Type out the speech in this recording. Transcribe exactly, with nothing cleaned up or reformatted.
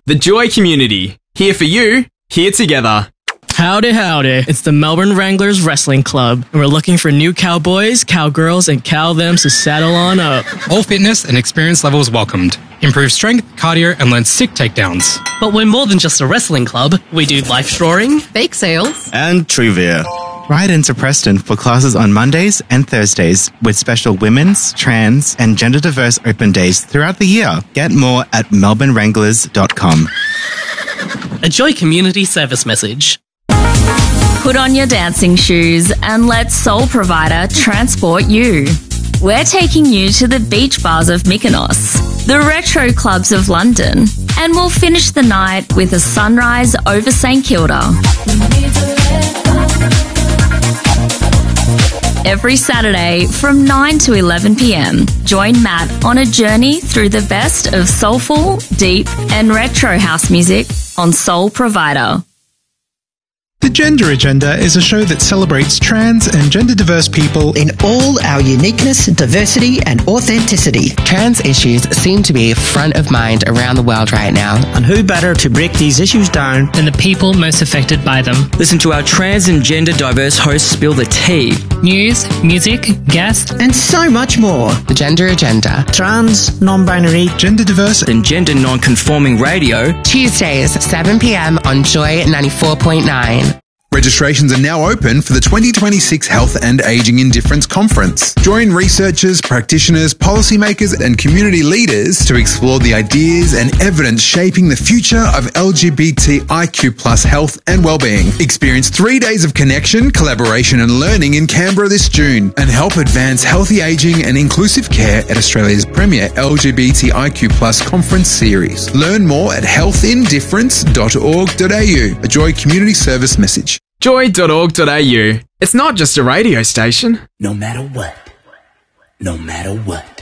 The Joy community. Here for you, here together. Howdy, howdy. It's the Melbourne Wranglers Wrestling Club, and we're looking for new cowboys, cowgirls, and cow-thems to saddle on up. All fitness and experience levels welcomed. Improve strength, cardio, and learn sick takedowns. But we're more than just a wrestling club. We do life drawing, bake sales, and trivia. Ride into Preston for classes on Mondays and Thursdays with special women's, trans, and gender-diverse open days throughout the year. Get more at melbourne wranglers dot com. A Joy community service message. Put on your dancing shoes and let Soul Provider transport you. We're taking you to the beach bars of Mykonos, the retro clubs of London, and we'll finish the night with a sunrise over St Kilda. Every Saturday from nine to eleven p.m, join Matt on a journey through the best of soulful, deep, and retro house music on Soul Provider. The Gender Agenda is a show that celebrates trans and gender-diverse people in all our uniqueness, diversity, and authenticity. Trans issues seem to be front of mind around the world right now. And who better to break these issues down than the people most affected by them? Listen to our trans and gender-diverse hosts spill the tea. News, music, guests, and so much more. The Gender Agenda. Trans, non-binary, gender-diverse, and gender non-conforming radio. Tuesdays, seven p.m. on Joy ninety-four point nine. Registrations are now open for the twenty twenty-six Health and Ageing in Difference Conference. Join researchers, practitioners, policymakers and community leaders to explore the ideas and evidence shaping the future of L G B T I Q plus health and wellbeing. Experience three days of connection, collaboration and learning in Canberra this June and help advance healthy ageing and inclusive care at Australia's premier L G B T I Q plus conference series. Learn more at health in difference dot org dot a u, a Joy community service message. joy dot org dot a u. It's not just a radio station. No matter what. No matter what.